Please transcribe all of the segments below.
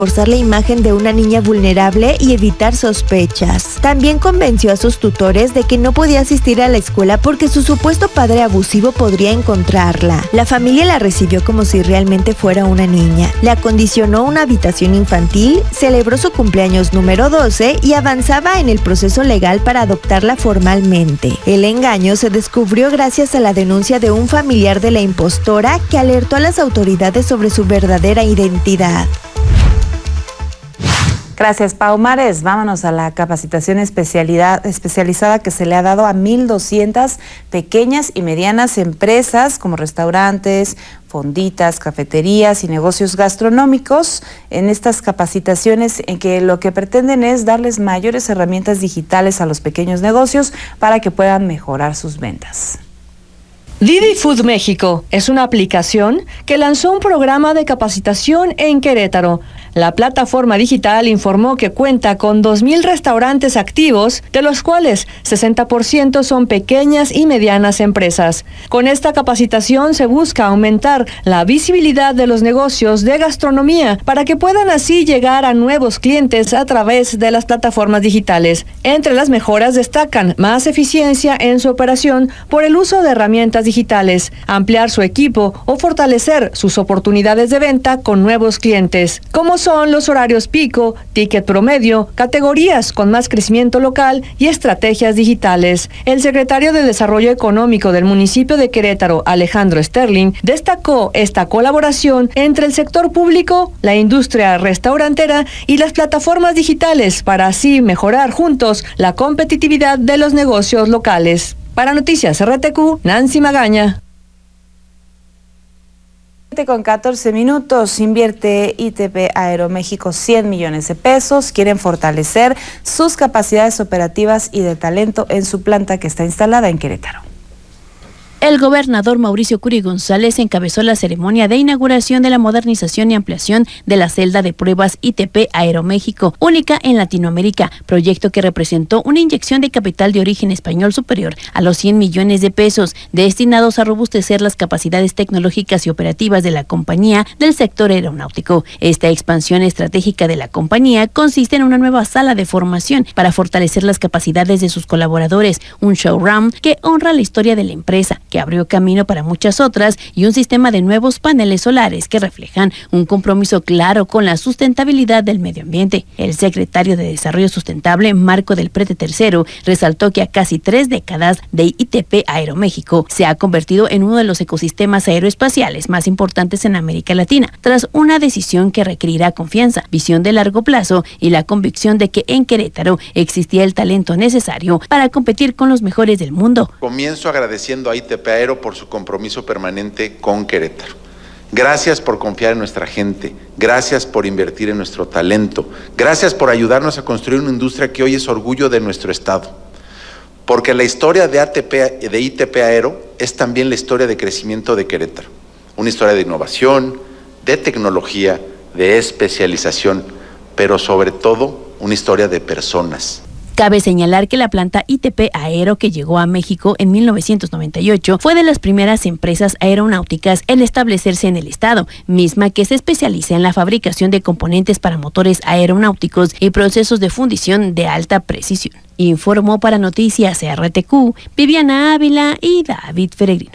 reforzar la imagen de una niña vulnerable y evitar sospechas. También convenció a sus tutores de que no podía asistir a la escuela porque su supuesto padre abusivo podría encontrarla. La familia la recibió como si realmente fuera una niña. Le acondicionó una habitación infantil, celebró su cumpleaños número 12 y avanzaba en el proceso legal para adoptarla formalmente. El engaño se descubrió gracias a la denuncia de un familiar de la impostora que alertó a las autoridades sobre su verdadera identidad. Gracias, Pau Mares. Vámonos a la capacitación especializada que se le ha dado a 1,200 pequeñas y medianas empresas como restaurantes, fonditas, cafeterías y negocios gastronómicos. En estas capacitaciones en que lo que pretenden es darles mayores herramientas digitales a los pequeños negocios para que puedan mejorar sus ventas. Didi Food México es una aplicación que lanzó un programa de capacitación en Querétaro. La plataforma digital informó que cuenta con 2,000 restaurantes activos, de los cuales 60% son pequeñas y medianas empresas. Con esta capacitación se busca aumentar la visibilidad de los negocios de gastronomía para que puedan así llegar a nuevos clientes a través de las plataformas digitales. Entre las mejoras destacan más eficiencia en su operación por el uso de herramientas digitales, ampliar su equipo o fortalecer sus oportunidades de venta con nuevos clientes, como son los horarios pico, ticket promedio, categorías con más crecimiento local y estrategias digitales. El secretario de Desarrollo Económico del municipio de Querétaro, Alejandro Sterling, destacó esta colaboración entre el sector público, la industria restaurantera y las plataformas digitales para así mejorar juntos la competitividad de los negocios locales. Para Noticias RTQ, Nancy Magaña. Con 14 minutos, invierte ITP Aeroméxico 100 millones de pesos. Quieren fortalecer sus capacidades operativas y de talento en su planta que está instalada en Querétaro. El gobernador Mauricio Curi González encabezó la ceremonia de inauguración de la modernización y ampliación de la celda de pruebas ITP Aeroméxico, única en Latinoamérica, proyecto que representó una inyección de capital de origen español superior a los 100 millones de pesos, destinados a robustecer las capacidades tecnológicas y operativas de la compañía del sector aeronáutico. Esta expansión estratégica de la compañía consiste en una nueva sala de formación para fortalecer las capacidades de sus colaboradores, un showroom que honra la historia de la empresa, que abrió camino para muchas otras, y un sistema de nuevos paneles solares que reflejan un compromiso claro con la sustentabilidad del medio ambiente. El secretario de Desarrollo Sustentable, Marco del Prete III, resaltó que a casi 3 décadas de ITP Aeroméxico se ha convertido en uno de los ecosistemas aeroespaciales más importantes en América Latina, tras una decisión que requerirá confianza, visión de largo plazo y la convicción de que en Querétaro existía el talento necesario para competir con los mejores del mundo. Comienzo agradeciendo a ITP Aero por su compromiso permanente con Querétaro. Gracias por confiar en nuestra gente, gracias por invertir en nuestro talento, gracias por ayudarnos a construir una industria que hoy es orgullo de nuestro estado. Porque la historia de ITP Aero es también la historia de crecimiento de Querétaro, una historia de innovación, de tecnología, de especialización, pero sobre todo una historia de personas. Cabe señalar que la planta ITP Aero, que llegó a México en 1998, fue de las primeras empresas aeronáuticas en establecerse en el estado, misma que se especializa en la fabricación de componentes para motores aeronáuticos y procesos de fundición de alta precisión. Informó para Noticias RTQ, Viviana Ávila y David Peregrino.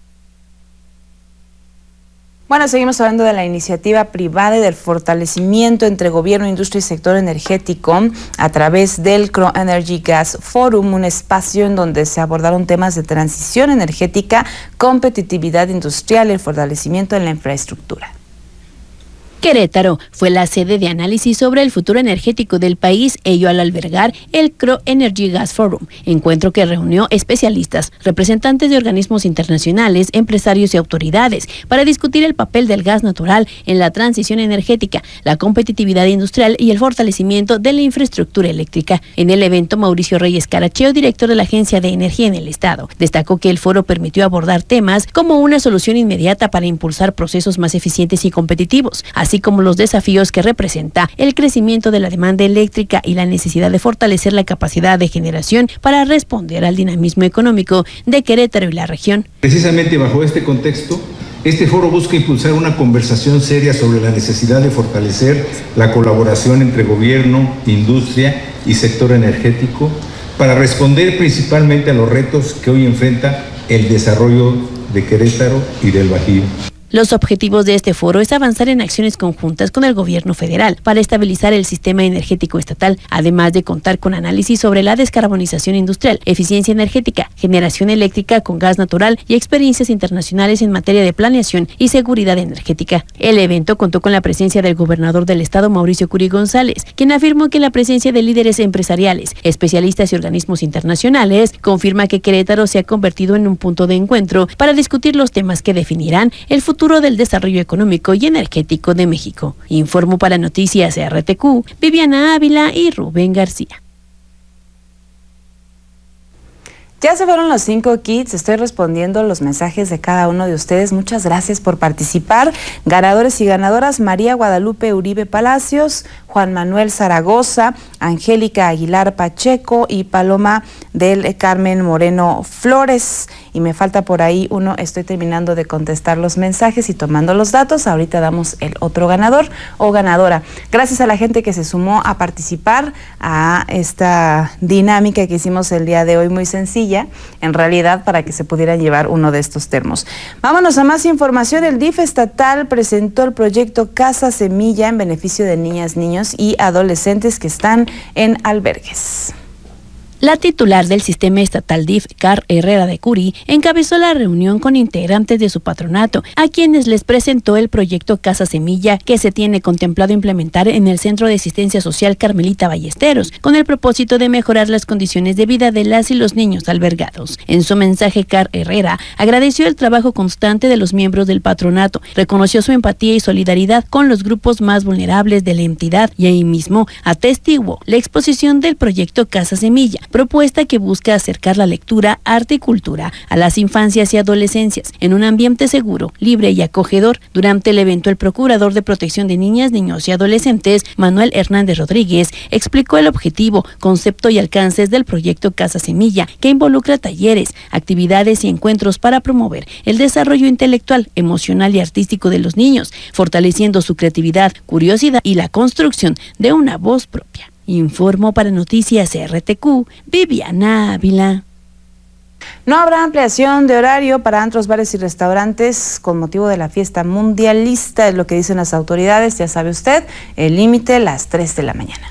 Bueno, seguimos hablando de la iniciativa privada y del fortalecimiento entre gobierno, industria y sector energético a través del CRO Energy Gas Forum, un espacio en donde se abordaron temas de transición energética, competitividad industrial y el fortalecimiento de la infraestructura. Querétaro fue la sede de análisis sobre el futuro energético del país, ello al albergar el CRO Energy Gas Forum, encuentro que reunió especialistas, representantes de organismos internacionales, empresarios y autoridades para discutir el papel del gas natural en la transición energética, la competitividad industrial y el fortalecimiento de la infraestructura eléctrica. En el evento, Mauricio Reyes Caracheo, director de la Agencia de Energía en el Estado, destacó que el foro permitió abordar temas como una solución inmediata para impulsar procesos más eficientes y competitivos, así como los desafíos que representa el crecimiento de la demanda eléctrica y la necesidad de fortalecer la capacidad de generación para responder al dinamismo económico de Querétaro y la región. Precisamente bajo este contexto, Este foro busca impulsar una conversación seria sobre la necesidad de fortalecer la colaboración entre gobierno, industria y sector energético para responder principalmente a los retos que hoy enfrenta el desarrollo de Querétaro y del Bajío. Los objetivos de este foro es avanzar en acciones conjuntas con el gobierno federal para estabilizar el sistema energético estatal, además de contar con análisis sobre la descarbonización industrial, eficiencia energética, generación eléctrica con gas natural y experiencias internacionales en materia de planeación y seguridad energética. El evento contó con la presencia del gobernador del estado, Mauricio Curi González, quien afirmó que la presencia de líderes empresariales, especialistas y organismos internacionales confirma que Querétaro se ha convertido en un punto de encuentro para discutir los temas que definirán el futuro del desarrollo económico y energético de México. Informó para Noticias RTQ, Viviana Ávila y Rubén García. Ya se fueron los 5 kits, estoy respondiendo los mensajes de cada uno de ustedes. Muchas gracias por participar. Ganadores y ganadoras: María Guadalupe Uribe Palacios, Juan Manuel Zaragoza, Angélica Aguilar Pacheco y Paloma del Carmen Moreno Flores. Y me falta por ahí uno, estoy terminando de contestar los mensajes y tomando los datos. Ahorita damos el otro ganador o ganadora. Gracias a la gente que se sumó a participar a esta dinámica que hicimos el día de hoy, muy sencilla, en realidad, para que se pudieran llevar uno de estos termos. Vámonos a más información. El DIF estatal presentó el proyecto Casa Semilla en beneficio de niñas, niños y adolescentes que están en albergues. La titular del sistema estatal DIF, Car Herrera de Curi, encabezó la reunión con integrantes de su patronato, a quienes les presentó el proyecto Casa Semilla que se tiene contemplado implementar en el Centro de Asistencia Social Carmelita Ballesteros, con el propósito de mejorar las condiciones de vida de las y los niños albergados. En su mensaje, Car Herrera agradeció el trabajo constante de los miembros del patronato, reconoció su empatía y solidaridad con los grupos más vulnerables de la entidad y ahí mismo atestiguó la exposición del proyecto Casa Semilla, propuesta que busca acercar la lectura, arte y cultura a las infancias y adolescencias en un ambiente seguro, libre y acogedor. Durante el evento, el procurador de protección de niñas, niños y adolescentes, Manuel Hernández Rodríguez, explicó el objetivo, concepto y alcances del proyecto Casa Semilla, que involucra talleres, actividades y encuentros para promover el desarrollo intelectual, emocional y artístico de los niños, fortaleciendo su creatividad, curiosidad y la construcción de una voz propia. Informó para Noticias RTQ, Viviana Ávila. No habrá ampliación de horario para antros, bares y restaurantes con motivo de la fiesta mundialista, es lo que dicen las autoridades. Ya sabe usted, el límite las 3 de la mañana.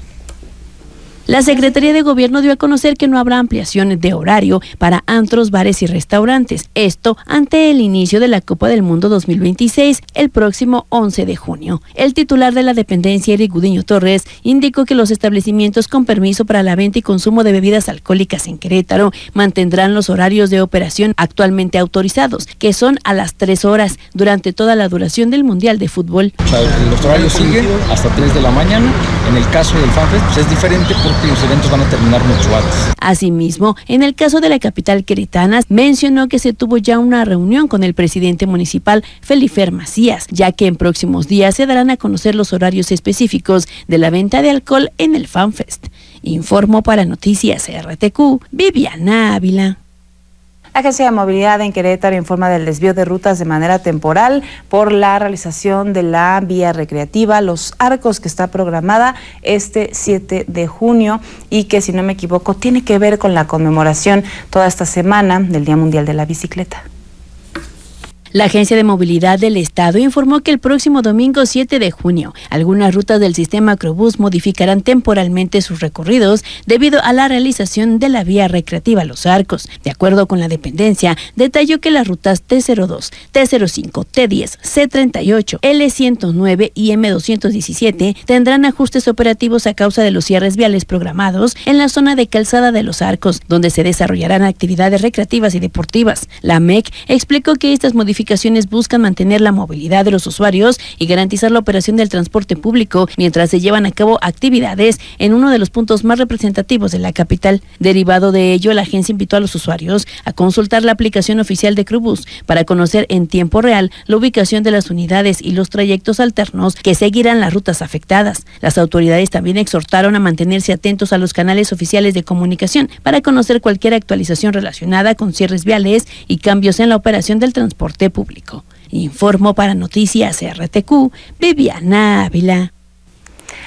La Secretaría de Gobierno dio a conocer que no habrá ampliaciones de horario para antros, bares y restaurantes. Esto ante el inicio de la Copa del Mundo 2026 el próximo 11 de junio. El titular de la dependencia, Eric Gudiño Torres, indicó que los establecimientos con permiso para la venta y consumo de bebidas alcohólicas en Querétaro mantendrán los horarios de operación actualmente autorizados, que son a las 3 horas durante toda la duración del Mundial de Fútbol. O sea, los horarios siguen hasta 3 de la mañana. En el caso del FanFest, pues es diferente porque los eventos van a terminar mucho antes. Asimismo, en el caso de la capital queretana, mencionó que se tuvo ya una reunión con el presidente municipal, Felifer Macías, ya que en próximos días se darán a conocer los horarios específicos de la venta de alcohol en el FanFest. Informó para Noticias RTQ, Viviana Ávila. La Agencia de Movilidad en Querétaro informa del desvío de rutas de manera temporal por la realización de la vía recreativa Los Arcos, que está programada este 7 de junio y que, si no me equivoco, tiene que ver con la conmemoración toda esta semana del Día Mundial de la Bicicleta. La Agencia de Movilidad del Estado informó que el próximo domingo 7 de junio, algunas rutas del sistema Acrobús modificarán temporalmente sus recorridos debido a la realización de la vía recreativa Los Arcos. De acuerdo con la dependencia, detalló que las rutas T02, T05, T10, C38, L109 y M217 tendrán ajustes operativos a causa de los cierres viales programados en la zona de Calzada de Los Arcos, donde se desarrollarán actividades recreativas y deportivas. La MEC explicó que estas modificaciones buscan mantener la movilidad de los usuarios y garantizar la operación del transporte público mientras se llevan a cabo actividades en uno de los puntos más representativos de la capital. Derivado de ello, la agencia invitó a los usuarios a consultar la aplicación oficial de Crubús para conocer en tiempo real la ubicación de las unidades y los trayectos alternos que seguirán las rutas afectadas. Las autoridades también exhortaron a mantenerse atentos a los canales oficiales de comunicación para conocer cualquier actualización relacionada con cierres viales y cambios en la operación del transporte público. Informó para Noticias RTQ, Viviana Ávila.